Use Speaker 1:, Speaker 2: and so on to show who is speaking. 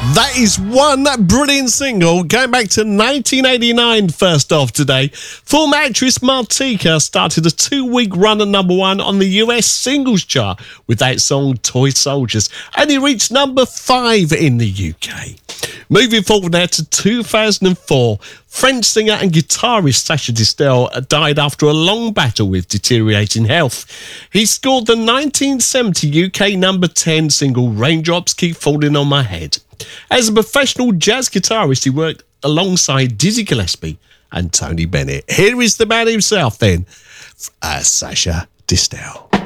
Speaker 1: That is one brilliant single going back to 1989. First off today, former actress Martika started a 2-week run at number one on the US singles chart with that song Toy Soldiers, and it reached number 5 in the UK. Moving forward now to 2004, French singer and guitarist Sacha Distel died after a long battle with deteriorating health. He scored the 1970 UK number 10 single Raindrops Keep Falling on My Head. As a professional jazz guitarist, he worked alongside Dizzy Gillespie and Tony Bennett. Here is the man himself then, Sacha Distel.